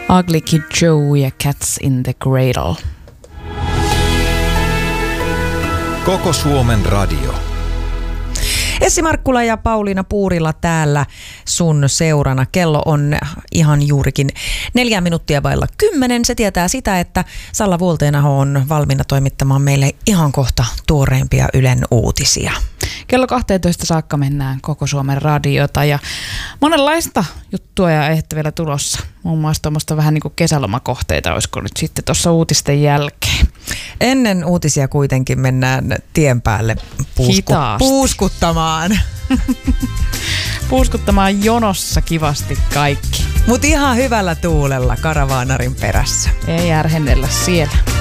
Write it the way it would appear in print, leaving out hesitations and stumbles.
Ugly Kid Joe ja Cats in the Cradle. Koko Suomen radio. Essi Markkula ja Pauliina Puurila täällä sun seurana. Kello on ihan juurikin 4 minuuttia vailla 10. Se tietää sitä, että Salla Vuolteenaho on valmiina toimittamaan meille ihan kohta tuoreimpia Ylen uutisia. Kello 12 saakka mennään Koko Suomen radiota ja monenlaista juttua ja aihetta vielä tulossa. Muun muassa tuommoista vähän niin kuin kesälomakohteita, olisiko nyt sitten tuossa uutisten jälkeen. Ennen uutisia kuitenkin mennään tien päälle puuskuttamaan. Puuskuttamaan jonossa kivasti kaikki. Mut ihan hyvällä tuulella karavaanarin perässä. Ei järhennellä siellä.